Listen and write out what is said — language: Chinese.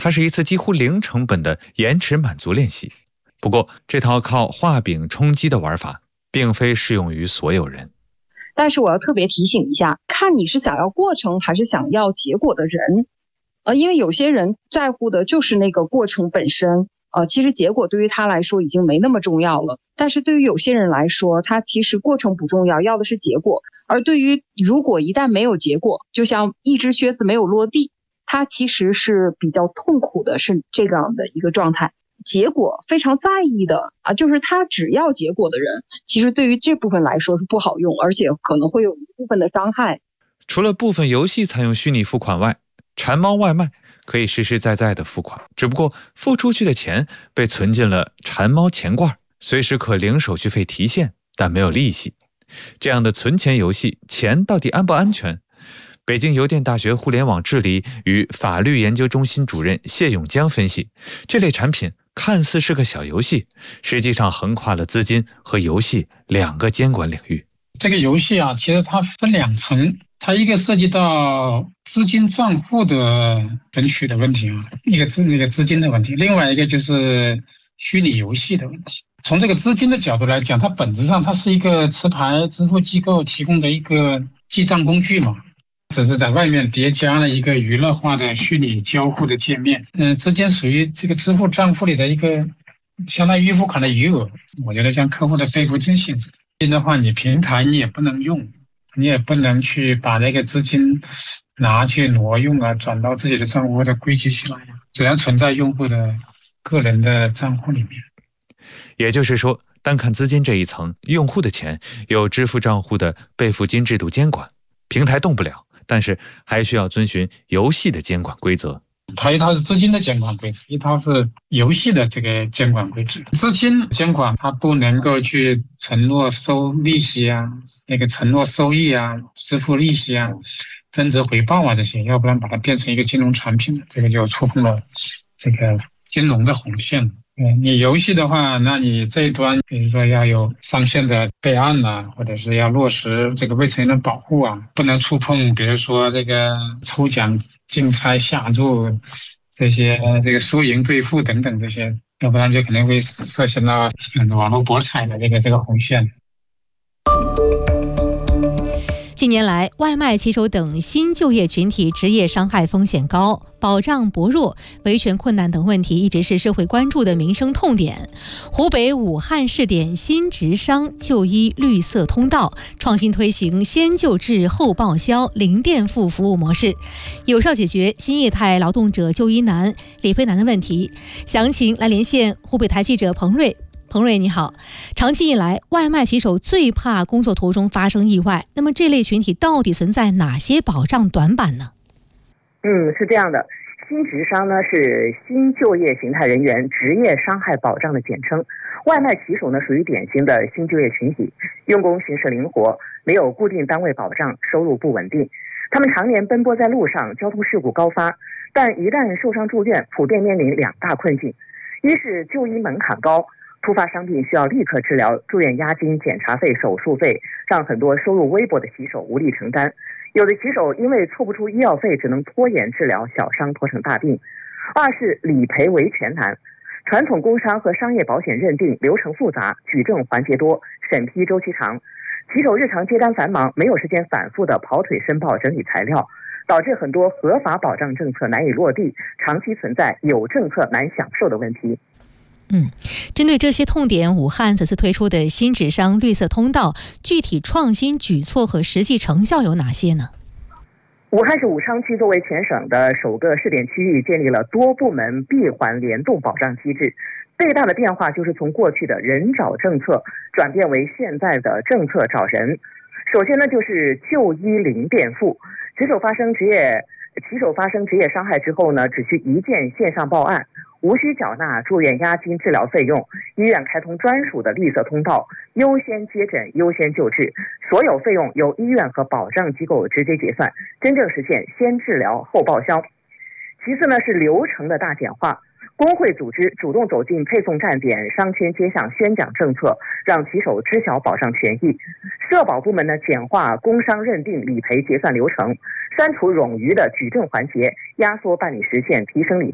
它是一次几乎零成本的延迟满足练习。不过，这套靠画饼充饥的玩法，并非适用于所有人。 但是我要特别提醒一下，看你是想要过程还是想要结果的人。因为有些人在乎的就是那个过程本身，其实结果对于他来说已经没那么重要了。但是对于有些人来说，他其实过程不重要，要的是结果。而对于如果一旦没有结果，就像一只靴子没有落地，他其实是比较痛苦的，是这样的一个状态。结果非常在意的就是他只要结果的人，其实对于这部分来说是不好用，而且可能会有一部分的伤害。 除了部分游戏采用虚拟付款外，馋猫外卖可以实实在在的付款，只不过付出去的钱被存进了馋猫钱罐，随时可零手续费提现，但没有利息。这样的存钱游戏，钱到底安不安全？北京邮电大学互联网治理与法律研究中心主任谢永江分析，这类产品看似是个小游戏，实际上横跨了资金和游戏两个监管领域。 这个游戏其实它分两层，它一个涉及到资金账户的存取的问题一个那个资金的问题，另外一个就是虚拟游戏的问题。从这个资金的角度来讲，它本质上它是一个持牌支付机构提供的一个记账工具嘛，只是在外面叠加了一个娱乐化的虚拟交互的界面。资金属于这个支付账户里的一个相当于预付款的余额，我觉得像客户的备付金性质。资金的话，你平台你也不能用，你也不能去把那个资金拿去挪用转到自己的账户或者归集起来只要存在用户的个人的账户里面。 也就是说，单看资金这一层，用户的钱有支付账户的备付金制度监管，平台动不了，但是还需要遵循游戏的监管规则。 它一套是资金的监管规则，一套是游戏的这个监管规则。资金监管它不能够去承诺收利息那个承诺收益支付利息增值回报这些，要不然把它变成一个金融产品，这个就触碰了这个金融的红线。你游戏的话，那你这一端比如说要有上线的备案或者是要落实这个未成年人保护不能触碰比如说这个抽奖竞猜下注这些这个输赢兑付等等这些，要不然就可能会涉嫌到网络博彩的这个红线。 近年来，外卖骑手等新就业群体职业伤害风险高、保障薄弱、维权困难等问题一直是社会关注的民生痛点。湖北武汉试点新职伤就医绿色通道，创新推行先就治后报销零垫付服务模式，有效解决新业态劳动者就医难、理赔难的问题。详情来连线湖北台记者彭瑞。彭瑞你好，长期以来，外卖骑手最怕工作途中发生意外，那么这类群体到底存在哪些保障短板呢？ 是这样的，新职伤呢是新就业形态人员职业伤害保障的简称。外卖骑手呢属于典型的新就业群体，用工形式灵活，没有固定单位保障，收入不稳定。他们常年奔波在路上，交通事故高发，但一旦受伤住院，普遍面临两大困境：一是就医门槛高，突发伤病需要立刻治疗，住院押金、检查费、手术费让很多收入微薄的骑手无力承担。有的骑手因为凑不出医药费，只能拖延治疗，小伤拖成大病。二是理赔维权难，传统工伤和商业保险认定流程复杂，举证环节多，审批周期长，骑手日常接单繁忙，没有时间反复的跑腿申报、整理材料，导致很多合法保障政策难以落地，长期存在有政策难享受的问题。 针对这些痛点，武汉此次推出的新职伤绿色通道，具体创新举措和实际成效有哪些呢？ 武汉市武昌区作为全省的首个试点区域，建立了多部门闭环联动保障机制。最大的变化就是从过去的人找政策转变为现在的政策找人。首先呢，就是就医零垫付，骑手发生职业伤害之后呢，只需一键线上报案，无需缴纳住院押金、治疗费用，医院开通专属的绿色通道，优先接诊、优先救治，所有费用由医院和保障机构直接结算，真正实现先治疗后报销。其次呢，是流程的大简化，工会组织主动走进配送站点，商圈街巷宣讲政策，让骑手知晓保障权益。社保部门呢，简化工伤认定、理赔结算流程，删除冗余的举证环节，压缩办理时限，提升理